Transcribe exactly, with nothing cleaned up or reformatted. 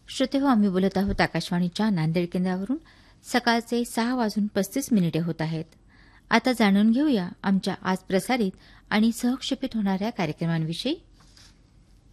श्रोतेहो, आम्ही बोलत आहोत आकाशवाणीच्या नांदेड केंद्रावरून. सकाळचे सहा वाजून पस्तीस मिनिटे होत आहेत. आता जाणून घेऊया आमच्या आज प्रसारित आणि सहक्षेपित होणाऱ्या कार्यक्रमांविषयी.